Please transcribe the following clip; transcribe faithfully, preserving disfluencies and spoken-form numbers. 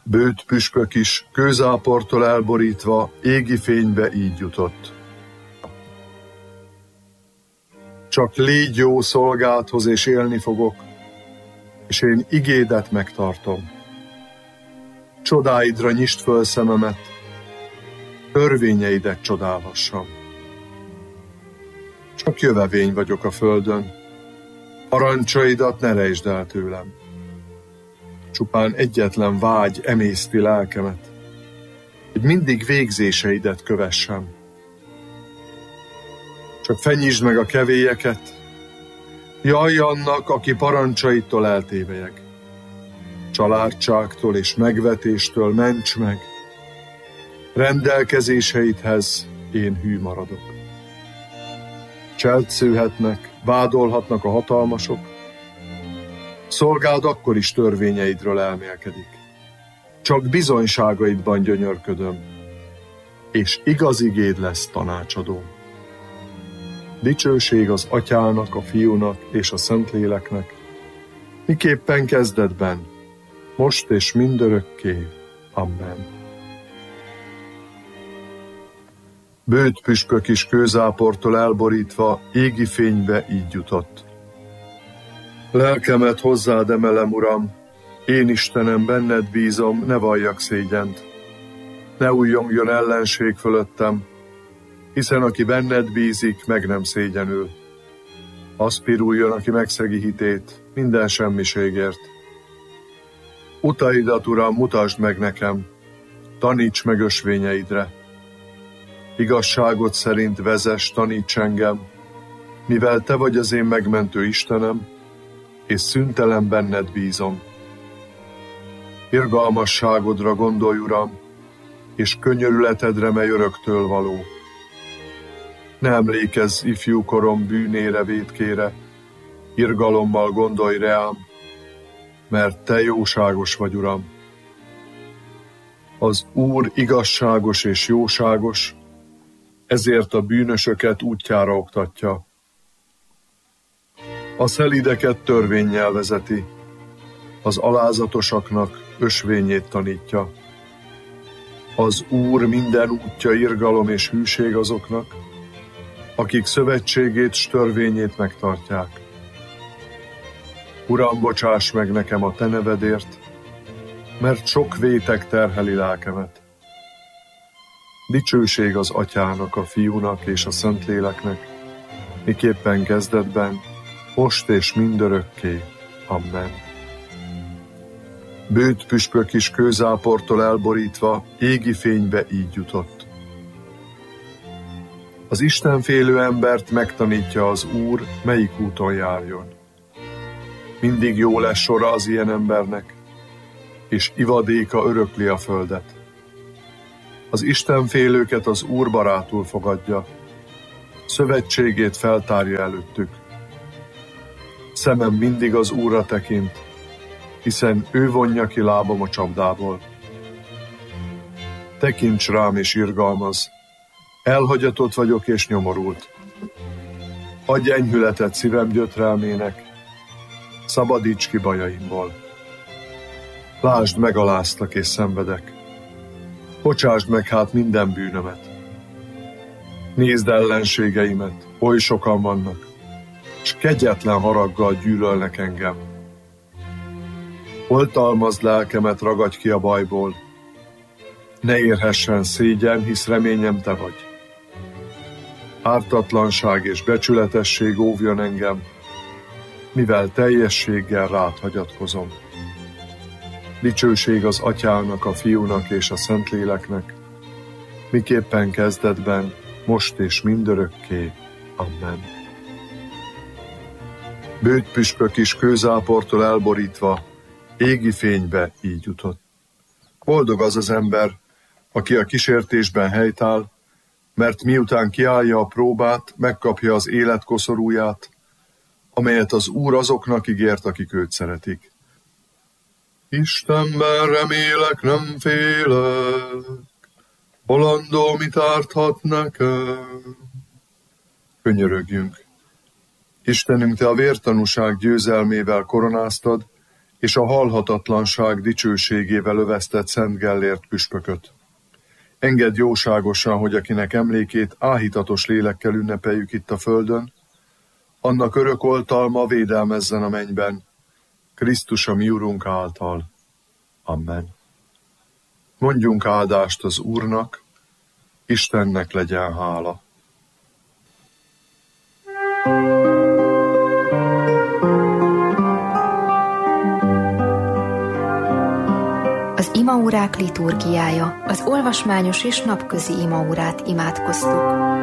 Bőt püspök is, kőzáportól elborítva, égi fénybe így jutott. Csak légy jó szolgádhoz, és élni fogok, és én igédet megtartom. Csodáidra nyisd föl szememet, törvényeidet csodálhassam. Csak jövevény vagyok a földön, parancsaidat ne rejtsd el tőlem. Csupán egyetlen vágy emészti lelkemet, hogy mindig végzéseidet kövessem. Csak fenyítsd meg a kevélyeket, jaj annak, aki parancsaitól eltévelyeg. Családságtól és megvetéstől ments meg, rendelkezéseidhez én hű maradok. Cseltszőhetnek, vádolhatnak a hatalmasok, szolgád akkor is törvényeidről elmélkedik. Csak bizonyságaidban gyönyörködöm, és igaz igéd lesz tanácsadóm. Dicsőség az Atyának, a Fiúnak és a Szentléleknek, miképpen kezdetben, most és mindörökké. Amen. Bőt püspök is kőzáportól elborítva, égi fénybe így jutott. Lelkemet hozzád emelem, Uram, én Istenem, benned bízom, ne valljak szégyent. Ne újjongjon ellenség fölöttem, hiszen aki benned bízik, meg nem szégyenül. Az piruljon, aki megszegi hitét, minden semmiségért. Utaidat, Uram, mutasd meg nekem, taníts meg ösvényeidre. Igazságot szerint vezess, taníts engem, mivel te vagy az én megmentő Istenem, és szüntelen benned bízom. Irgalmasságodra gondolj, Uram, és könyörületedre, mely öröktől való. Ne emlékezz ifjú korom bűnére, vétkére, irgalommal gondolj reám, mert te jóságos vagy, Uram. Az Úr igazságos és jóságos, ezért a bűnösöket útjára oktatja. A szelídeket törvénnyel vezeti, az alázatosaknak ösvényét tanítja. Az Úr minden útja irgalom és hűség azoknak, akik szövetségét s törvényét megtartják. Uram, bocsáss meg nekem a te nevedért, mert sok vétek terheli lelkemet. Dicsőség az Atyának, a Fiúnak és a Szentléleknek, miképpen kezdetben, most és mindörökké. Amen. Bőt püspök is kőzáportól elborítva, égi fénybe így jutott. Az istenfélő embert megtanítja az Úr, melyik úton járjon. Mindig jó lesz sora az ilyen embernek, és ivadéka örökli a földet. Az istenfélőket az Úr barátul fogadja, szövetségét feltárja előttük. Szemem mindig az Úrra tekint, hiszen ő vonja ki lábam a csapdából. Tekints rám és irgalmaz, elhagyatott vagyok és nyomorult. Adj enyhületet szívem gyötrelmének, szabadíts ki bajaimból. Lásd, megaláztak és szenvedek. Bocsásd meg hát minden bűnömet. Nézd ellenségeimet, oly sokan vannak, s kegyetlen haraggal gyűlölnek engem. Oltalmazd lelkemet, ragadj ki a bajból. Ne érhessen szégyen, hisz reményem te vagy. Ártatlanság és becsületesség óvjon engem, mivel teljességgel rád hagyatkozom. Dicsőség az Atyának, a Fiúnak és a Szentléleknek, miképpen kezdetben, most és mindörökké. Amen. Bőt püspök is kőzáportól elborítva, égi fénybe így jutott. Boldog az az ember, aki a kísértésben helytáll, mert miután kiállja a próbát, megkapja az élet koszorúját, amelyet az Úr azoknak ígért, akik őt szeretik. Istenben remélek, nem félek, Hollandó mit árthat nekem? Könyörögjünk. Istenünk, te a vértanúság győzelmével koronáztad, és a halhatatlanság dicsőségével öveztett Szent Gellért püspököt. Engedd jóságosan, hogy akinek emlékét áhítatos lélekkel ünnepeljük itt a földön, annak örök oltalma védelmezzen a mennyben, Krisztus a mi Urunk által. Amen. Mondjunk áldást az Úrnak, Istennek legyen hála. Az imaórák liturgiája, az olvasmányos és napközi imaórát imádkoztuk.